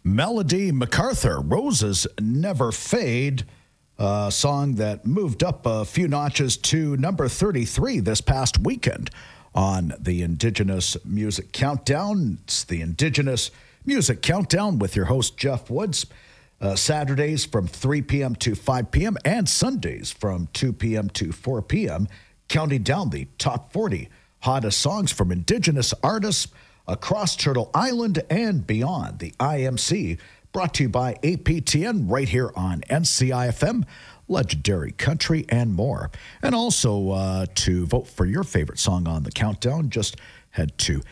Melody MacArthur, Roses Never Fade, a song that moved up a few notches to number 33 this past weekend on the Indigenous Music Countdown. It's the Indigenous Music Countdown with your host, Jeff Woods. Saturdays from 3 p.m. to 5 p.m. and Sundays from 2 p.m. to 4 p.m., counting down the top 40 hottest songs from Indigenous artists across Turtle Island and beyond. The IMC, brought to you by APTN right here on NCIFM, Legendary Country, and more. And also to vote for your favorite song on the countdown, just head to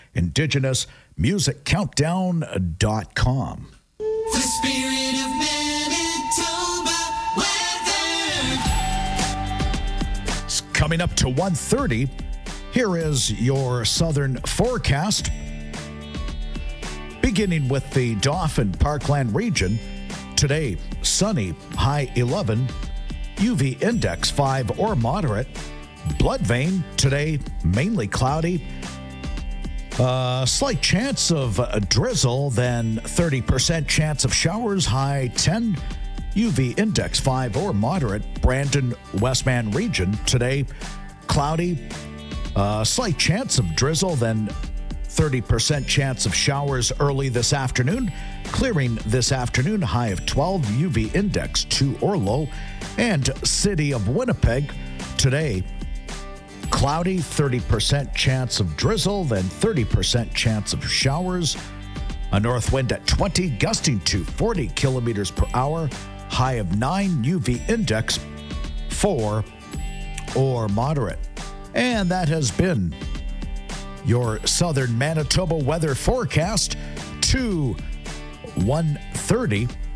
indigenousmusiccountdown.com. The spirit of Manitoba weather. It's coming up to 1:30. Here is your southern forecast. Beginning with the Dauphin Parkland region, today sunny, high 11, UV index 5 or moderate. Bloodvein, today mainly cloudy. Slight chance of a drizzle, then 30% chance of showers, high 10, UV index 5 or moderate. Brandon Westman region, today cloudy, slight chance of drizzle, then 30% chance of showers early this afternoon. Clearing this afternoon, high of 12, UV index 2 or low. And City of Winnipeg, today cloudy, 30% chance of drizzle, then 30% chance of showers. A north wind at 20, gusting to 40 kilometers per hour. High of 9, UV index 4 or moderate. And that has been your southern Manitoba weather forecast to 1:30.